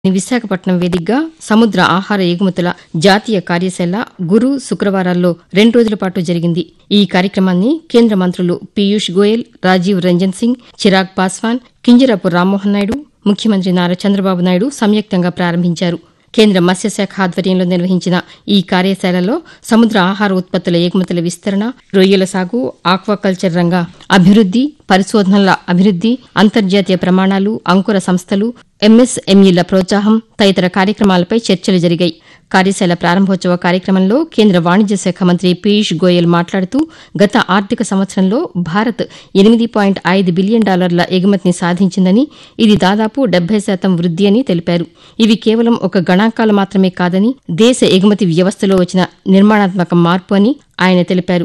విశాఖపట్నం వేదికగా సముద్ర ఆహార ఎగుమతుల జాతీయ కార్యశాల గురు శుక్రవారాల్లో 2 రోజుల పాటు జరిగింది. ఈ కార్యక్రమాన్ని కేంద్ర మంత్రులు పీయూష్ గోయల్, రాజీవ్ రంజన్ సింగ్, చిరాగ్ పాస్వాన్, కింజరాపు రామ్మోహన్ నాయుడు, ముఖ్యమంత్రి నారా చంద్రబాబు నాయుడు సంయుక్తంగా ప్రారంభించారు. కేంద్ర మత్స్యశాఖ ఆధ్వర్యంలో నిర్వహించిన ఈ కార్యశాలలో సముద్ర ఆహార ఉత్పత్తుల ఎగుమతుల విస్తరణ, రొయ్యల సాగు, ఆక్వాకల్చర్ రంగ అభివృద్ది, పరిశోధనల అభివృద్ది, అంతర్జాతీయ ప్రమాణాలు, అంకుర సంస్థలు, ఎంఎస్ఎంఈల ప్రోత్సాహం తదితర కార్యక్రమాలపై చర్చలు జరిగాయి. కార్యశాల ప్రారంభోత్సవ కార్యక్రమంలో కేంద్ర వాణిజ్య శాఖ మంత్రి పీయూష్ గోయల్ మాట్లాడుతూ గత ఆర్థిక సంవత్సరంలో భారత్ $8.5 బిలియన్ ఎగుమతిని సాధించిందని, ఇది దాదాపు 70% వృద్ది అని తెలిపారు. ఇవి కేవలం ఒక గణాంకాలు మాత్రమే కాదని, దేశ ఎగుమతి వ్యవస్థలో వచ్చిన నిర్మాణాత్మక మార్పు అని ఆయన తెలిపారు.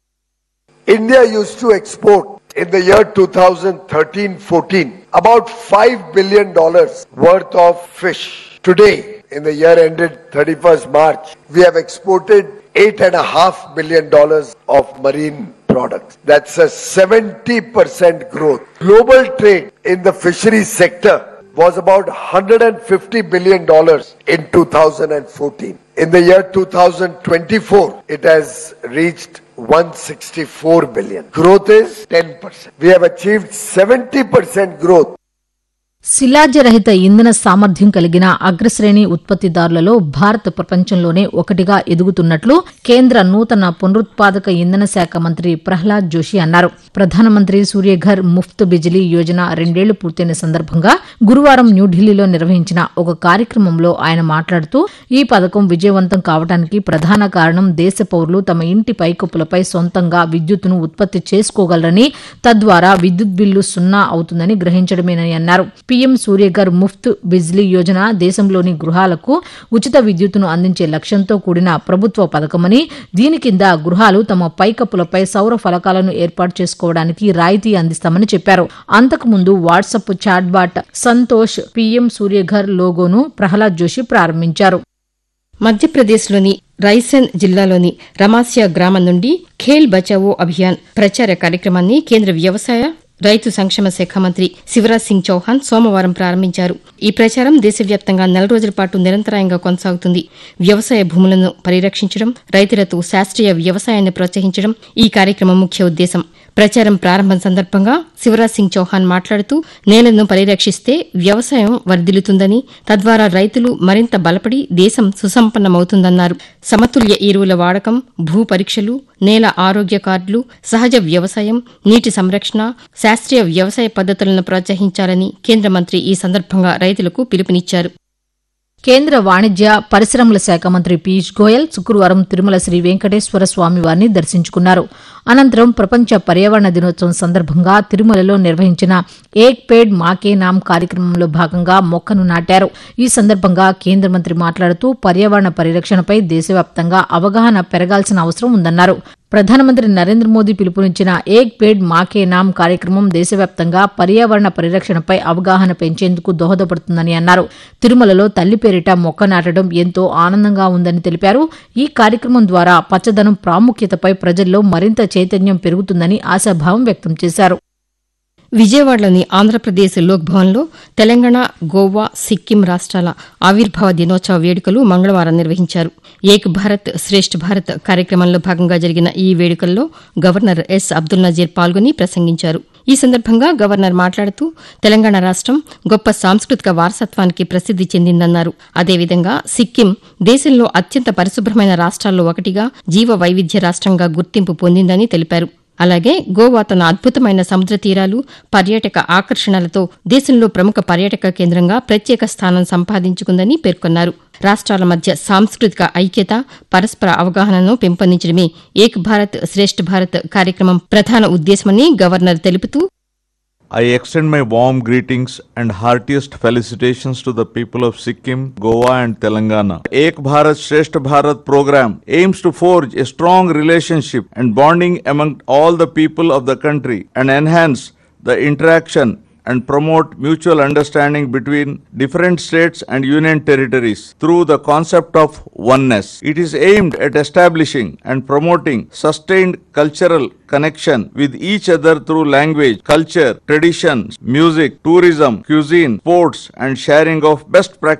India used to export in the year 2013-14 about $5 billion worth of fish. Today, in the year ended 31st March, we have exported $8.5 billion of marine products. That's a 70% growth. Global trade in the fisheries sector was about $150 billion in 2014. In the year 2024, it has reached $164 billion. Growth is 10%. We have achieved 70% growth. శిలాజరహిత ఇంధన సామర్థ్యం కలిగిన అగ్రశ్రేణి ఉత్పత్తిదారులలో భారత్ ప్రపంచంలోనే ఒకటిగా ఎదుగుతున్నట్లు కేంద్ర నూతన పునరుత్పాదక ఇంధన శాఖ మంత్రి ప్రహ్లాద్ జోషి అన్నారు. ప్రధానమంత్రి సూర్యఘర్ ముఫ్త్ బిజిలీ యోజన 2 ఏళ్లు పూర్తయిన సందర్భంగా గురువారం న్యూఢిల్లీలో నిర్వహించిన ఒక కార్యక్రమంలో ఆయన మాట్లాడుతూ ఈ పథకం విజయవంతం కావడానికి ప్రధాన కారణం దేశ పౌరులు తమ ఇంటి పైకప్పులపై సొంతంగా విద్యుత్తును ఉత్పత్తి చేసుకోగలరని, తద్వారా విద్యుత్ బిల్లు 0 అవుతుందని గ్రహించడమేనని అన్నారు. పీఎం సూర్యఘర్ ముఫ్త్ బిజ్లీ యోజన దేశంలోని గృహాలకు ఉచిత విద్యుత్తును అందించే లక్ష్యంతో కూడిన ప్రభుత్వ పథకమని, దీని కింద గృహాలు తమ పైకప్పులపై సౌర ఫలకాలను ఏర్పాటు చేసుకోవడానికి రాయితీ అందిస్తామని చెప్పారు. అంతకుముందు WhatsApp chatbot Santosh PM Surya Ghar లోగోను Prahlad Joshi ప్రారంభించారు. మధ్యప్రదేశ్లోని రైసేన్ జిల్లాలోని రమాస్య గ్రామం నుండి ఖేల్ బచావో అభియాన్ ప్రచార కార్యక్రమాన్ని కేంద్ర వ్యవసాయ, రైతు సంక్షేమ శాఖ మంత్రి శివరాజ్ సింగ్ చౌహాన్ సోమవారం ప్రారంభించారు. ఈ ప్రచారం దేశవ్యాప్తంగా 4 రోజుల పాటు నిరంతరాయంగా కొనసాగుతుంది. వ్యవసాయ భూములను పరిరక్షించడం, రైతులతో శాస్త్రీయ వ్యవసాయాన్ని ప్రోత్సహించడం ఈ కార్యక్రమం ముఖ్య ఉద్దేశం. ప్రచారం ప్రారంభం సందర్భంగా శివరాజ్ సింగ్ చౌహాన్ మాట్లాడుతూ నేలను పరిరక్షిస్తే వ్యవసాయం వర్ధిల్లుతుందని, తద్వారా రైతులు మరింత బలపడి దేశం సుసంపన్నమవుతుందన్నారు. సమతుల్య ఎరువుల వాడకం, భూ పరీక్షలు, నేల ఆరోగ్య కార్డులు, సహజ వ్యవసాయం, నీటి సంరక్షణ, శాస్త్రీయ వ్యవసాయ పద్దతులను ప్రోత్సహించాలని కేంద్ర మంత్రి ఈ సందర్భంగా రైతులకు పిలుపునిచ్చారు. కేంద్ర వాణిజ్య పరిశ్రమల శాఖ మంత్రి పీయూష్ గోయల్ శుక్రవారం తిరుమల శ్రీ వెంకటేశ్వర స్వామివారిని దర్శించుకున్నారు. అనంతరం ప్రపంచ పర్యావరణ దినోత్సవం సందర్భంగా తిరుమలలో నిర్వహించిన ఏక్ పేడ్ మాకే నామ్ కార్యక్రమంలో భాగంగా మొక్కను నాటారు. ఈ సందర్భంగా కేంద్ర మంత్రి మాట్లాడుతూ పర్యావరణ పరిరక్షణపై దేశవ్యాప్తంగా అవగాహన పెరగాల్సిన అవసరం ఉందన్నారు. ప్రధానమంత్రి నరేంద్ర మోదీ పిలుపునిచ్చిన ఏక్ పేడ్ మాకే నామ్ కార్యక్రమం దేశవ్యాప్తంగా పర్యావరణ పరిరక్షణపై అవగాహన పెంచేందుకు దోహదపడుతుందని అన్నారు. తిరుమలలో తల్లి పేరిట మొక్క నాటడం ఎంతో ఆనందంగా ఉందని తెలిపారు. ఈ కార్యక్రమం ద్వారా పచ్చదనం ప్రాముఖ్యతపై ప్రజల్లో మరింత చైతన్యం పెరుగుతుందని ఆశాభావం వ్యక్తం చేశారు. విజయవాడలోని ఆంధ్రప్రదేశ్ లోక్ భవన్లో తెలంగాణ, గోవా, సిక్కిం రాష్ట్రాల ఆవిర్భావ దినోత్సవ వేడుకలు మంగళవారం నిర్వహించారు. ఏక్ భారత్ శ్రేష్ఠ్ భారత్ కార్యక్రమంలో భాగంగా జరిగిన ఈ వేడుకల్లో గవర్నర్ ఎస్ అబ్దుల్ నజీర్ పాల్గొని ప్రసంగించారు. ఈ సందర్భంగా గవర్నర్ మాట్లాడుతూ తెలంగాణ రాష్టం గొప్ప సాంస్కృతిక వారసత్వానికి ప్రసిద్ది చెందిందన్నారు. అదేవిధంగా సిక్కిం దేశంలో అత్యంత పరిశుభ్రమైన రాష్ట్రాల్లో ఒకటిగా, జీవ వైవిధ్య రాష్ట్రంగా గుర్తింపు పొందిందని తెలిపారు. అలాగే గోవా తన అద్భుతమైన సముద్ర తీరాలు, పర్యాటక ఆకర్షణలతో దేశంలో ప్రముఖ పర్యాటక కేంద్రంగా ప్రత్యేక స్థానం సంపాదించుకుందని పేర్కొన్నారు. రాష్ట్రాల మధ్య సాంస్కృతిక ఐక్యత, పరస్పర అవగాహనను పెంపొందించడమే ఏక్ భారత్ శ్రేష్ఠ్ భారత్ కార్యక్రమం ప్రధాన ఉద్దేశమని గవర్నర్ తెలుపుతూ I extend my warm greetings and heartiest felicitations to the people of Sikkim, Goa and Telangana. Ek Bharat Shresth Bharat program aims to forge a strong relationship and bonding among all the people of the country and enhance the interaction and promote mutual understanding between different states and union territories through the concept of oneness. It is aimed at establishing and promoting sustained cultural connection with each other through language, culture, traditions, music, tourism, cuisine, sports, and sharing of best practices